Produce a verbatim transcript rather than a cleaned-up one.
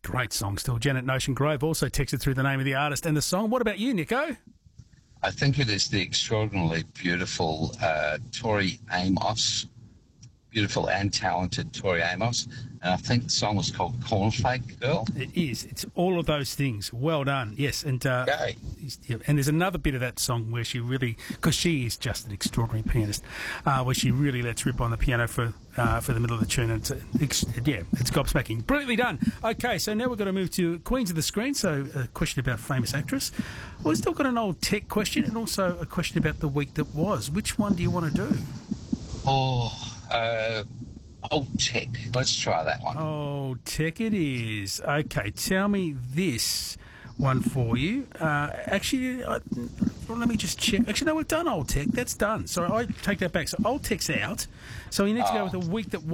Great song still. Janet Notion Grove also texted through the name of the artist and the song. What about you, Nico? I think it is the extraordinarily beautiful uh, Tori Amos. Beautiful and talented Tori Amos. And I think the song was called Cornflake Girl. It is. It's all of those things. Well done. Yes. And uh, Okay. yeah, and there's another bit of that song where she really, because she is just an extraordinary pianist, uh, where she really lets rip on the piano for uh, for the middle of the tune. And it's, it's, yeah, it's gobsmacking. Brilliantly done. Okay, so now we're going to move to Queens of the Screen. So a question about famous actress. Well, we've still got an old tech question and also a question about the week that was. Which one do you want to do? Oh, uh, old tech. Let's try that one. Oh, tech it is. Okay, tell me this one for you. Uh, actually, I, well, let me just check. Actually, no, we've done old tech. That's done. So I take that back. So old tech's out. So you need to go Oh. with a week that